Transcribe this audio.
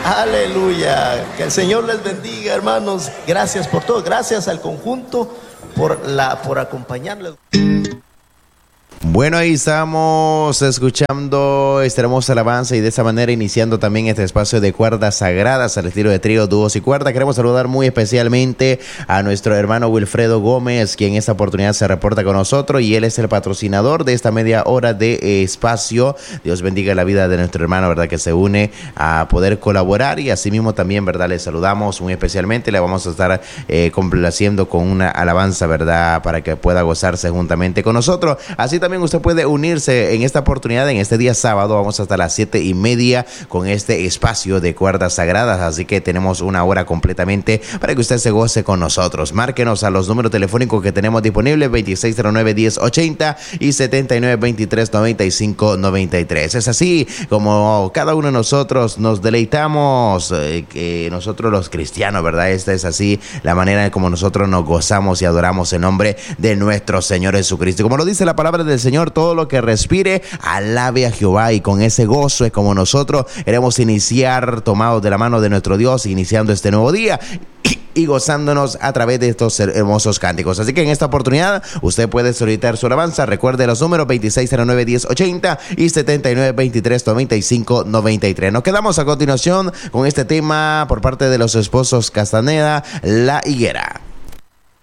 Aleluya. Que el Señor les bendiga, hermanos. Gracias por todo. Gracias al conjunto por acompañarles. Bueno, ahí estamos escuchando esta hermosa alabanza y de esa manera iniciando también este espacio de cuerdas sagradas al estilo de trío, dúos y cuerdas. Queremos saludar muy especialmente a nuestro hermano Wilfredo Gómez, quien en esta oportunidad se reporta con nosotros y él es el patrocinador de esta media hora de espacio. Dios bendiga la vida de nuestro hermano, ¿verdad? Que se une a poder colaborar y asimismo también, ¿verdad? Le saludamos muy especialmente. Le vamos a estar complaciendo con una alabanza, ¿verdad? Para que pueda gozarse juntamente con nosotros. Así también usted puede unirse en esta oportunidad, en este día sábado. Vamos hasta las 7:30 con este espacio de cuerdas sagradas, así que tenemos una hora completamente para que usted se goce con nosotros. Márquenos a los números telefónicos que tenemos disponibles, 2609-1080 y 7923-9593. Es así como cada uno de nosotros nos deleitamos, nosotros los cristianos, ¿verdad? Esta es así la manera en como nosotros nos gozamos y adoramos el nombre de nuestro Señor Jesucristo. Como lo dice la palabra del Señor, todo lo que respire, alabe a Jehová, y con ese gozo es como nosotros queremos iniciar, tomados de la mano de nuestro Dios, iniciando este nuevo día y gozándonos a través de estos hermosos cánticos. Así que en esta oportunidad usted puede solicitar su alabanza. Recuerde los números 2609-1080 y 7923-9593. Nos quedamos a continuación con este tema por parte de los esposos Castaneda, La Higuera.